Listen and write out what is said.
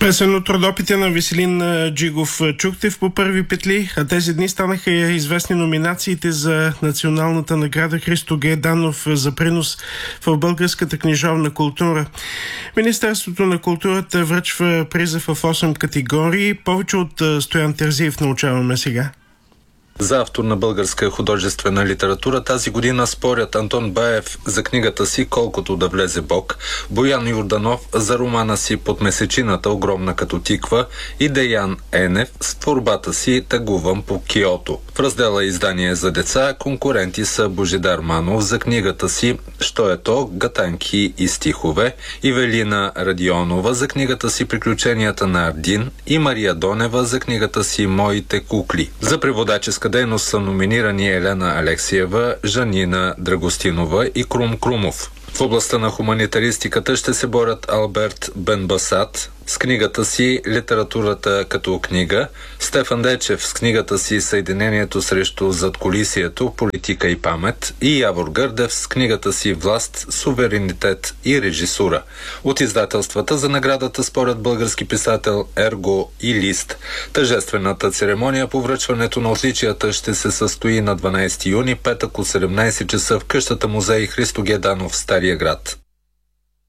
Песен от родопите на Веселин Джигов чухте в По първи петли, а тези дни станаха известни номинациите за националната награда Христо Г. Данов за принос в българската книжовна култура. Министерството на културата връчва приза в 8 категории. Повече от Стоян Терзиев научаваме сега. За автор на българска художествена литература тази година спорят Антон Баев за книгата си "Колкото да влезе Бог", Боян Йорданов за романа си "Под месечината, огромна като тиква" и Деян Енев с творбата си "Тъгувам по Киото". В раздела "Издание за деца" конкуренти са Божидар Манов за книгата си "Що е то? Гатанки и стихове", Ивелина Радионова за книгата си "Приключенията на Ардин" и Мария Донева за книгата си "Моите кукли". За преводаческа дейност са номинирани Елена Алексиева, Жанина Драгостинова и Крум Крумов. В областта на хуманитаристиката ще се борят Алберт Бенбасат с книгата си "Литературата като книга", Стефан Дечев с книгата си "Съединението срещу задкулисието, политика и памет" и Явор Гърдев с книгата си "Власт, суверенитет и режисура". От издателствата за наградата спорят български писател Ерго и Лист. Тържествената церемония по връчването на отличията ще се състои на 12 юни, петък от 17 часа в къщата музей Христо Г. Данов в Стария град.